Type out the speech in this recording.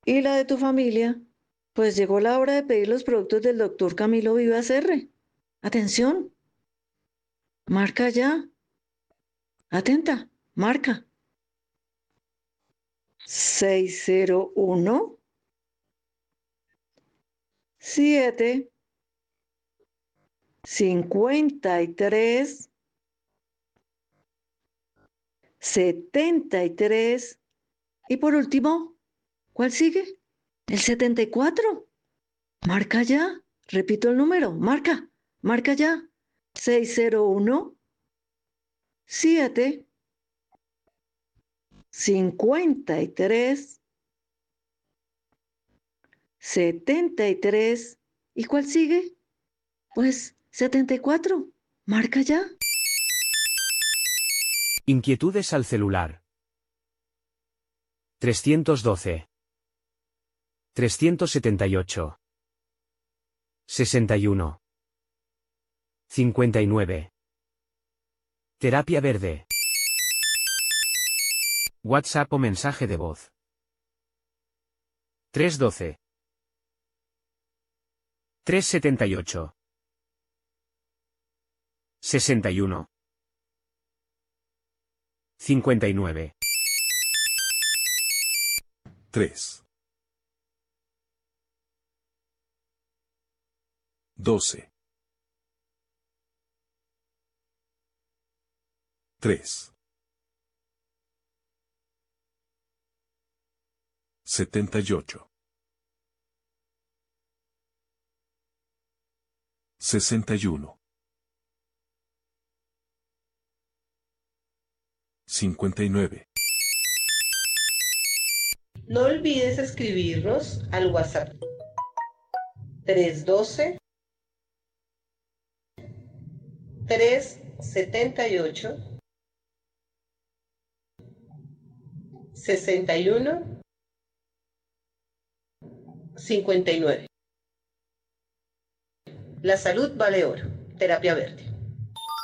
¿Y la de tu familia? Pues llegó la hora de pedir los productos del doctor Camilo Vivas R. Atención, marca ya. Atenta, marca. 601 7 53 73 y por último, ¿cuál sigue? El 74. Marca ya. Repito el número. Marca ya. 601 7 53 73 ¿y cuál sigue? Pues 74. Marca ya. Inquietudes al celular. 312. 378. 61. 59. Terapia verde. WhatsApp o mensaje de voz. 312. 378. 61. 59. 3, 12, 3, 78, 61, 59. No olvides escribirnos al WhatsApp 312 378 61 59. La salud vale oro. Terapia verde.